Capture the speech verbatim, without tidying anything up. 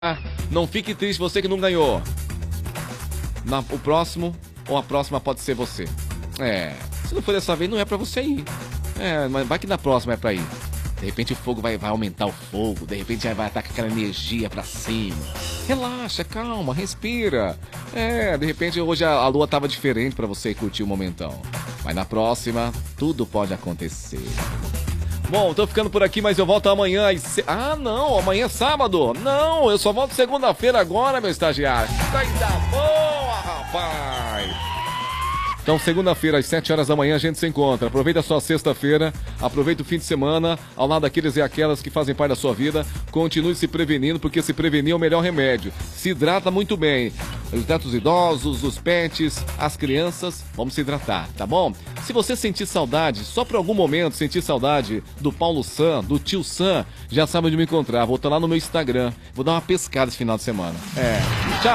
Não fique triste você que não ganhou. Na, o próximo ou a próxima pode ser você. É, se não for dessa vez, não é pra você ir. É, mas vai que na próxima é pra ir. De repente o fogo vai, vai aumentar o fogo. De repente já vai estar com aquela energia pra cima. Relaxa, calma, respira. É, de repente hoje a, a lua tava diferente pra você curtir o momentão. Mas na próxima, tudo pode acontecer. Bom, tô ficando por aqui, mas eu volto amanhã às... Se... Ah, não, amanhã é sábado. Não, eu só volto segunda-feira agora, meu estagiário. Coisa boa, rapaz. Então, segunda-feira, às sete horas da manhã, a gente se encontra. Aproveita a sua sexta-feira, aproveita o fim de semana, ao lado daqueles e aquelas que fazem parte da sua vida. Continue se prevenindo, porque se prevenir é o melhor remédio. Se hidrata muito bem. Hidrata os idosos, os pets, as crianças, vamos se hidratar, tá bom? Se você sentir saudade, só por algum momento sentir saudade do Paulo Sam, do tio Sam, já sabe onde me encontrar. Vou estar lá no meu Instagram. Vou dar uma pescada esse final de semana. É. Tchau.